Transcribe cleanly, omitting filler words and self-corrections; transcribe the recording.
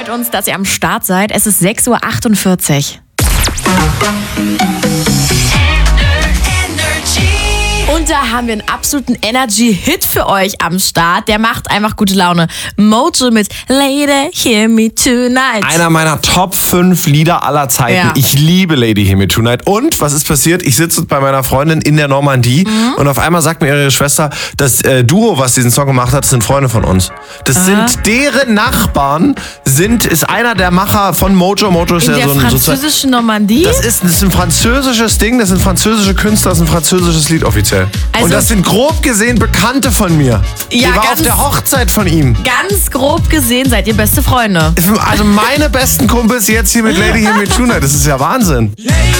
Freut uns, dass ihr am Start seid. Es ist 6:48 Uhr. Und da haben wir einen absoluten Energy-Hit für euch am Start. Der macht einfach gute Laune. Mojo mit Lady Hear Me Tonight. Einer meiner Top 5 Lieder aller Zeiten. Ja. Ich liebe Lady Hear Me Tonight. Und was ist passiert? Ich sitze bei meiner Freundin in der Normandie und auf einmal sagt mir ihre Schwester, das Duo, was diesen Song gemacht hat, sind Freunde von uns. Das sind deren Nachbarn, ist einer der Macher von Mojo. Mojo ist In ja der so ein französischen Normandie? Das ist ein französisches Ding, das sind französische Künstler, das ist ein französisches Lied offiziell. Also- und das sind grob gesehen Bekannte von mir. Ja, ich war auf ganz- der Hochzeit von ihm. Ganz grob gesehen seid ihr beste Freunde. Also meine besten Kumpels jetzt hier mit Lady Hear Me Tonight, das ist ja Wahnsinn. Lady